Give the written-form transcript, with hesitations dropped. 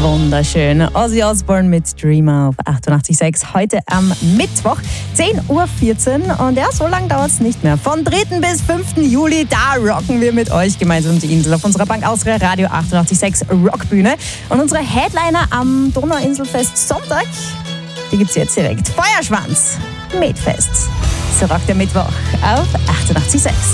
Wunderschön. Ozzy Osbourne mit Dreamer auf 88.6. Heute am Mittwoch, 10.14 Uhr. Und ja, so lange dauert es nicht mehr. Von 3. bis 5. Juli, da rocken wir mit euch gemeinsam die Insel auf unserer Bank Austria Radio 88.6 Rockbühne. Und unsere Headliner am Donauinselfest Sonntag, die gibt's jetzt direkt. Feuerschwanz, Medfest. So rockt der Mittwoch auf 88.6.